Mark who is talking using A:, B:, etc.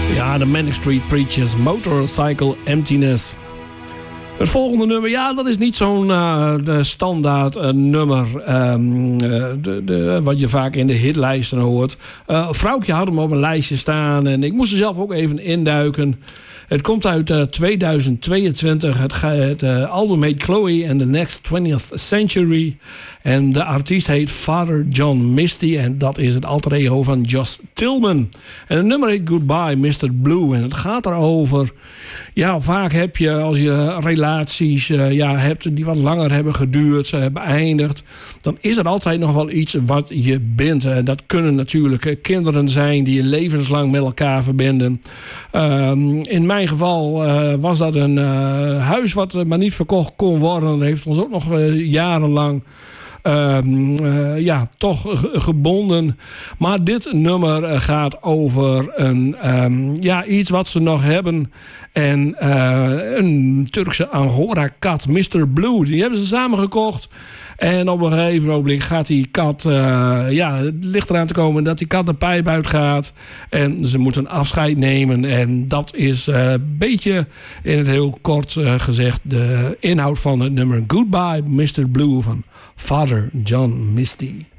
A: Ja, de Manic Street Preachers, Motorcycle Emptiness. Het volgende nummer, ja, dat is niet zo'n standaard nummer wat je vaak in de hitlijsten hoort. Vrouwtje had hem op een lijstje staan en ik moest er zelf ook even induiken. Het komt uit 2022. Het album heet Chloe and the Next 20th Century. En de artiest heet Father John Misty. En dat is het alter ego van Josh Tillman. En het nummer heet Goodbye, Mr. Blue. En het gaat erover. Ja, vaak heb je als je relaties hebt die wat langer hebben geduurd, ze hebben beëindigd, dan is er altijd nog wel iets wat je bindt. En dat kunnen natuurlijk kinderen zijn die je levenslang met elkaar verbinden. In mijn geval was dat een huis wat maar niet verkocht kon worden. Dat heeft ons ook nog jarenlang toch gebonden. Maar dit nummer gaat over iets wat ze nog hebben. En een Turkse Angora-kat, Mr. Blue. Die hebben ze samen gekocht. En op een gegeven moment gaat die kat... het ligt eraan te komen dat die kat de pijp uitgaat. En ze moeten afscheid nemen. En dat is een beetje in het heel kort gezegd de inhoud van het nummer Goodbye, Mr. Blue van Father John Misty.